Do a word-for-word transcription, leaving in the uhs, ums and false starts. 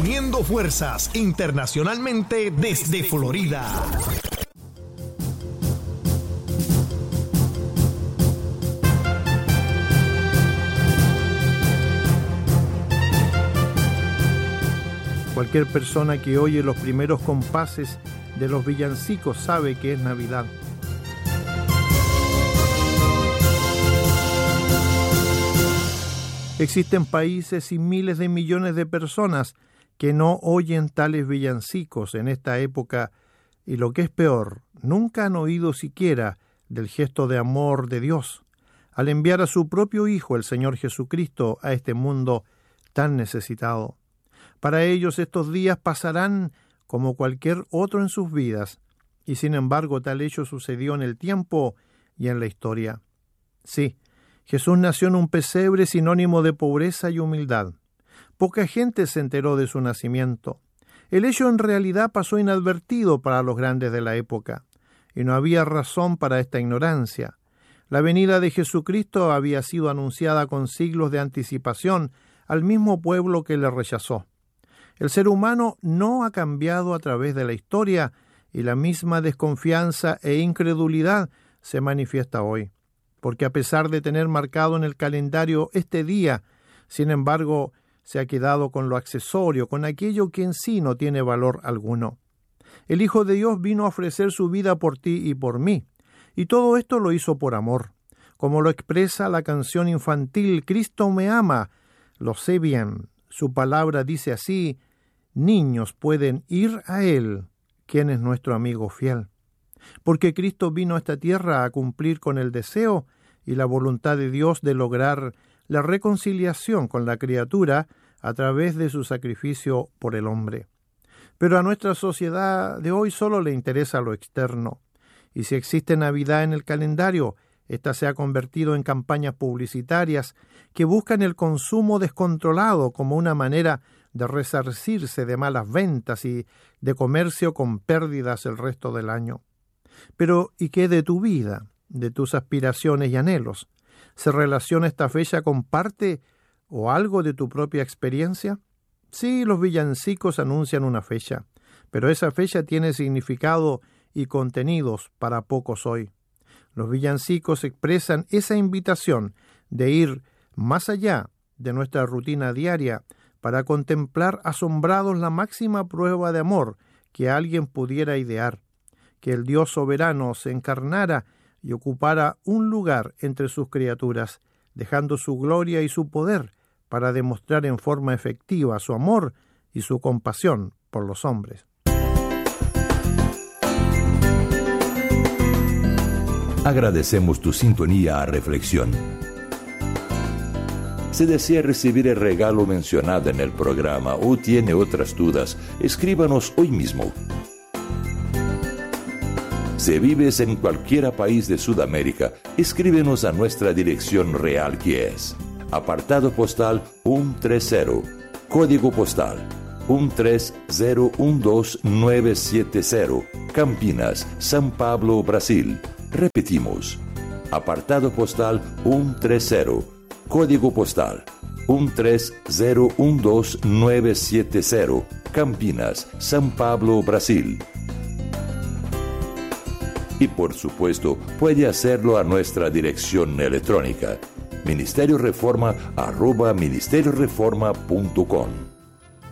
Uniendo fuerzas internacionalmente desde Florida. Cualquier persona que oye los primeros compases de los villancicos sabe que es Navidad. Existen países y miles de millones de personas que no oyen tales villancicos en esta época y, lo que es peor, nunca han oído siquiera del gesto de amor de Dios al enviar a su propio Hijo, el Señor Jesucristo, a este mundo tan necesitado. Para ellos estos días pasarán como cualquier otro en sus vidas, y sin embargo tal hecho sucedió en el tiempo y en la historia. Sí, Jesús nació en un pesebre sinónimo de pobreza y humildad. Poca gente se enteró de su nacimiento. El hecho en realidad pasó inadvertido para los grandes de la época, y no había razón para esta ignorancia. La venida de Jesucristo había sido anunciada con siglos de anticipación al mismo pueblo que le rechazó. El ser humano no ha cambiado a través de la historia, y la misma desconfianza e incredulidad se manifiesta hoy. Porque a pesar de tener marcado en el calendario este día, sin embargo, se ha quedado con lo accesorio, con aquello que en sí no tiene valor alguno. El Hijo de Dios vino a ofrecer su vida por ti y por mí, y todo esto lo hizo por amor. Como lo expresa la canción infantil Cristo me ama, lo sé bien. Su palabra dice así: niños pueden ir a Él, quien es nuestro amigo fiel. Porque Cristo vino a esta tierra a cumplir con el deseo y la voluntad de Dios de lograr la reconciliación con la criatura a través de su sacrificio por el hombre. Pero a nuestra sociedad de hoy solo le interesa lo externo, y si existe Navidad en el calendario, esta se ha convertido en campañas publicitarias que buscan el consumo descontrolado como una manera de resarcirse de malas ventas y de comercio con pérdidas el resto del año. Pero, ¿y qué de tu vida, de tus aspiraciones y anhelos? ¿Se relaciona esta fecha con parte o algo de tu propia experiencia? Sí, los villancicos anuncian una fecha, pero esa fecha tiene significado y contenidos para pocos hoy. Los villancicos expresan esa invitación de ir más allá de nuestra rutina diaria para contemplar asombrados la máxima prueba de amor que alguien pudiera idear, que el Dios soberano se encarnara y ocupara un lugar entre sus criaturas, dejando su gloria y su poder para demostrar en forma efectiva su amor y su compasión por los hombres. Agradecemos tu sintonía a Reflexión. Si desea recibir el regalo mencionado en el programa o tiene otras dudas, escríbanos hoy mismo. Si vives en cualquier país de Sudamérica, escríbenos a nuestra dirección real, que es apartado postal ciento treinta, código postal uno tres cero uno dos nueve siete cero, Campinas, São Paulo, Brasil. Repetimos, apartado postal ciento treinta, código postal uno tres cero uno dos nueve siete cero, Campinas, São Paulo, Brasil. Y por supuesto, puede hacerlo a nuestra dirección electrónica, ministerio reforma arroba ministerio reforma punto com.